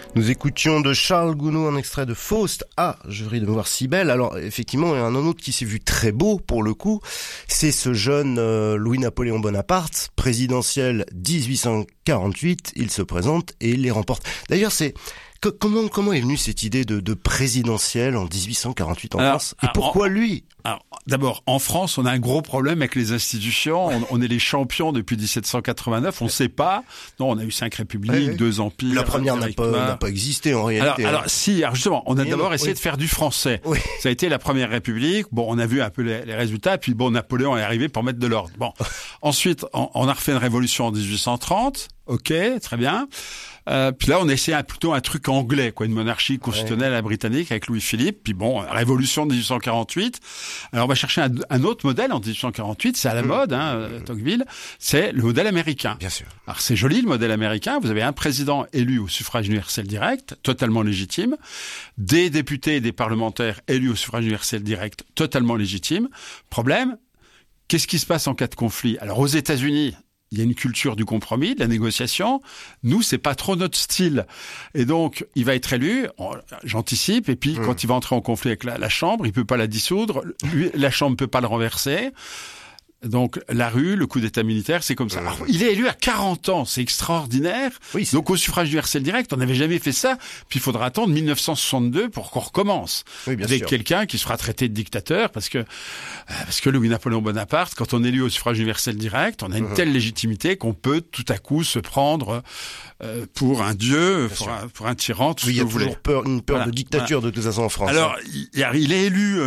Nous écoutions de Charles Gounod un extrait de Faust. Ah, je ris de me voir si belle. Alors, effectivement, il y a un autre qui s'est vu très beau, pour le coup. C'est ce jeune Louis-Napoléon Bonaparte, présidentiel 1848. Il se présente et il les remporte. D'ailleurs, comment est venue cette idée de présidentiel en 1848 en France? Et pourquoi lui? Alors, d'abord, en France, on a un gros problème avec les institutions. On est les champions depuis 1789. On ne sait pas. Non, on a eu 5 républiques, 2 empires. La première n'a pas existé en réalité. Alors justement, on a d'abord essayé de faire du français. Oui. Ça a été la première république. Bon, on a vu un peu les résultats. Puis bon, Napoléon est arrivé pour mettre de l'ordre. Bon. Ensuite, on a refait une révolution en 1830. Ok, très bien. Puis là, on essayait plutôt un truc anglais, une monarchie constitutionnelle à britannique avec Louis-Philippe. Puis bon, révolution de 1848. Alors, on va chercher un autre modèle en 1848. C'est à la mode, Tocqueville. C'est le modèle américain. Bien sûr. Alors, c'est joli, le modèle américain. Vous avez un président élu au suffrage universel direct, totalement légitime. Des députés et des parlementaires élus au suffrage universel direct, totalement légitime. Problème, qu'est-ce qui se passe en cas de conflit? Alors, aux États-Unis, il y a une culture du compromis, de la négociation. Nous, c'est pas trop notre style. Et donc, il va être élu, j'anticipe, et puis quand il va entrer en conflit avec la Chambre, il peut pas la dissoudre, la Chambre peut pas le renverser. Donc, la rue, le coup d'état militaire, c'est comme ça. Alors, il est élu à 40 ans, c'est extraordinaire. Oui, donc, au suffrage universel direct, on n'avait jamais fait ça. Puis, il faudra attendre 1962 pour qu'on recommence. Oui, bien avec sûr. Quelqu'un qui sera traité de dictateur, parce que Louis-Napoléon Bonaparte, quand on est élu au suffrage universel direct, on a une telle légitimité qu'on peut tout à coup se prendre pour un dieu, pour un tyran, tout ce que vous voulez. Il y a toujours une peur de dictature de toute façon en France. Alors, il est élu,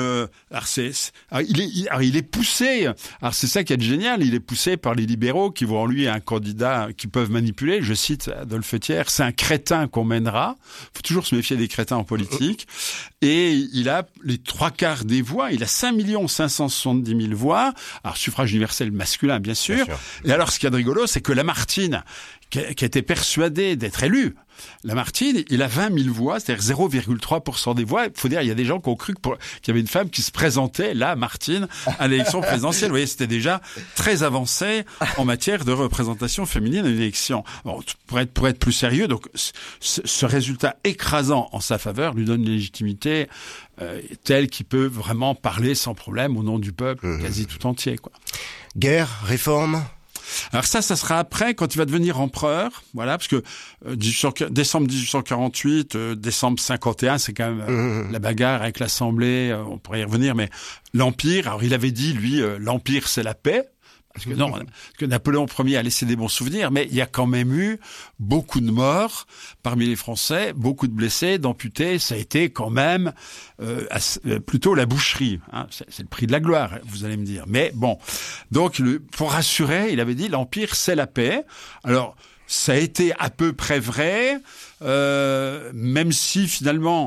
il est poussé. Alors, c'est ça qui est génial, il est poussé par les libéraux qui voient en lui un candidat qu'ils peuvent manipuler. Je cite Adolphe Thiers, c'est un crétin qu'on mènera. Faut toujours se méfier des crétins en politique. Et il a les 3/4 des voix, il a 5 570 000 voix. Alors, suffrage universel masculin, bien sûr. Et alors, ce qu'il y a de rigolo, c'est que Lamartine, qui a été persuadé d'être élu, Lamartine, il a 20 000 voix, c'est-à-dire 0,3% des voix. Il faut dire, il y a des gens qui ont cru qu'il y avait une femme qui se présentait, Lamartine, à l'élection présidentielle. Vous voyez, c'était déjà très avancé en matière de représentation féminine à une élection. Bon, pour être plus sérieux, donc, ce résultat écrasant en sa faveur lui donne une légitimité telle qu'il peut vraiment parler sans problème au nom du peuple quasi tout entier, Guerre, réforme. Alors ça sera après, quand il va devenir empereur, voilà, parce que décembre 1848, décembre 51, c'est quand même la bagarre avec l'Assemblée, on pourrait y revenir, mais l'Empire, alors il avait dit, lui, l'Empire c'est la paix, parce que Napoléon Ier a laissé des bons souvenirs, mais il y a quand même eu beaucoup de morts parmi les Français, beaucoup de blessés, d'amputés. Ça a été quand même plutôt la boucherie. C'est le prix de la gloire, vous allez me dire. Mais bon, donc pour rassurer, il avait dit l'Empire c'est la paix. Alors ça a été à peu près vrai. Même si finalement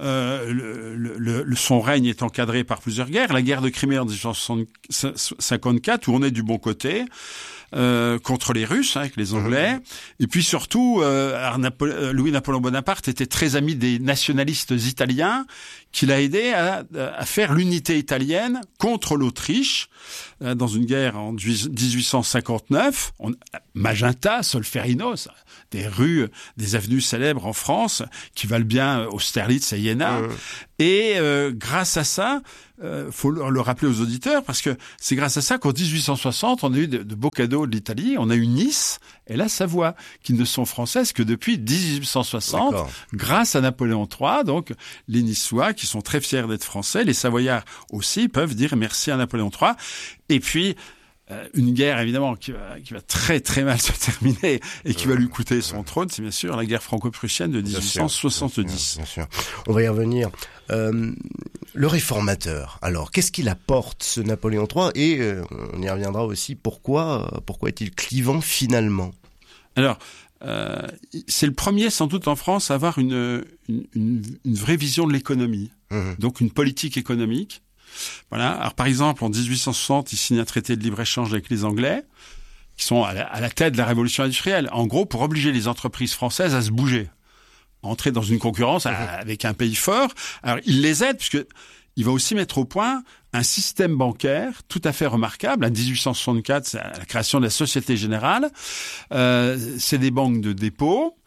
son règne est encadré par plusieurs guerres. La guerre de Crimée en 1854, où on est du bon côté, contre les Russes, avec les Anglais. Et puis surtout, Louis-Napoléon Bonaparte était très ami des nationalistes italiens, qui l'a aidé à faire l'unité italienne contre l'Autriche dans une guerre en 1859. Magenta, Solferino, des rues, des avenues célèbres en France qui valent bien Austerlitz et Iéna. Et grâce à ça, faut le rappeler aux auditeurs, parce que c'est grâce à ça qu'en 1860, on a eu de beaux cadeaux de l'Italie. On a eu Nice et la Savoie, qui ne sont françaises que depuis 1860, grâce à Napoléon III. Donc, les Niçois, qui sont très fiers d'être français, les Savoyards aussi, peuvent dire merci à Napoléon III. Et puis, une guerre, évidemment, qui va très très mal se terminer et qui va lui coûter son trône, c'est bien sûr la guerre franco-prussienne de 1870. Bien sûr. On va y revenir. Le réformateur, alors, qu'est-ce qu'il apporte, ce Napoléon III? Et on y reviendra aussi, pourquoi est-il clivant finalement? Alors, c'est le premier, sans doute, en France, à avoir une vraie vision de l'économie. Donc, une politique économique. Voilà. Alors, par exemple, en 1860, il signe un traité de libre-échange avec les Anglais, qui sont à la tête de la révolution industrielle. En gros, pour obliger les entreprises françaises à se bouger, entrer dans une concurrence avec un pays fort. Alors, il les aide, puisque il va aussi mettre au point un système bancaire tout à fait remarquable. En 1864, c'est la création de la Société Générale. C'est des banques de dépôt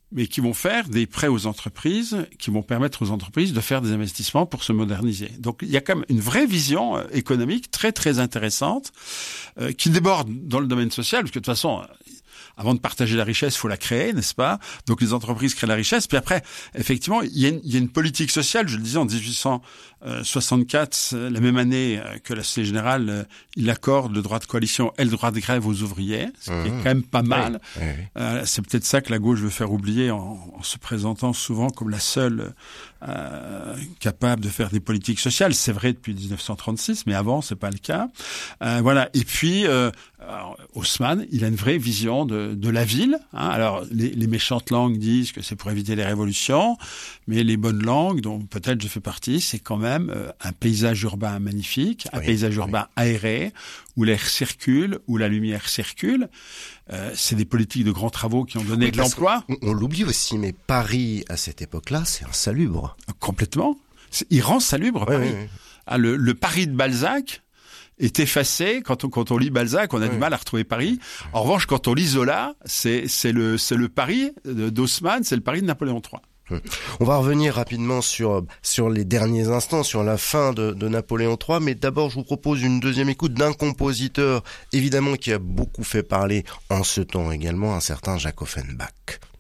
mais qui vont faire des prêts aux entreprises, qui vont permettre aux entreprises de faire des investissements pour se moderniser. Donc il y a quand même une vraie vision économique très très intéressante qui déborde dans le domaine social, parce que de toute façon, avant de partager la richesse, il faut la créer, n'est-ce pas? Donc les entreprises créent la richesse. Puis après, effectivement, il y a une politique sociale. Je le disais, en 1864, la même année que la Société Générale, il accorde le droit de coalition et le droit de grève aux ouvriers, ce qui est quand même pas mal. Oui. C'est peut-être ça que la gauche veut faire oublier en se présentant souvent comme la seule capable de faire des politiques sociales. C'est vrai depuis 1936, mais avant, c'est pas le cas. Voilà. Et puis, Haussmann, il a une vraie vision de la ville. Hein. Alors, les méchantes langues disent que c'est pour éviter les révolutions, mais les bonnes langues, dont peut-être je fais partie, c'est quand même un paysage urbain magnifique, un paysage urbain aéré, où l'air circule, où la lumière circule. C'est des politiques de grands travaux qui ont donné de l'emploi. On l'oublie aussi, mais Paris, à cette époque-là, c'est insalubre. Complètement. Il rend salubre Paris. Oui. Ah, le Paris de Balzac est effacé. Quand on lit Balzac, on a du mal à retrouver Paris. En revanche, quand on lit Zola, c'est le Paris d'Haussmann, c'est le Paris de Napoléon III. On va revenir rapidement sur les derniers instants, sur la fin de Napoléon III, mais d'abord je vous propose une deuxième écoute d'un compositeur évidemment qui a beaucoup fait parler en ce temps également, un certain Jacques Offenbach.